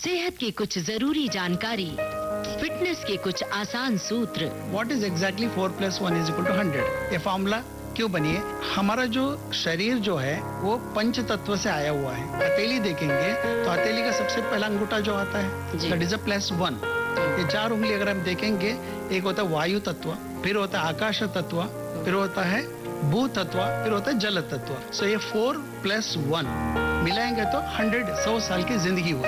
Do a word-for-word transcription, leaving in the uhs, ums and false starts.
सेहत की कुछ जरूरी जानकारी, फिटनेस के कुछ आसान सूत्र। What is exactly four plus one is equal two hundred? ये फॉर्मूला क्यों बनी है? हमारा जो शरीर जो है वो पंच तत्व से आया हुआ है। हथेली देखेंगे तो हथेली का सबसे पहला अंगूठा जो आता है that is a plus one. ये चार उंगली अगर हम देखेंगे, एक होता है वायु तत्व, फिर होता है आकाश तत्व, फिर होता है भू तत्व, फिर होता है जल तत्व। सो ये फोर प्लस वन मिलाएंगे तो हंड्रेड, सौ साल की जिंदगी हो।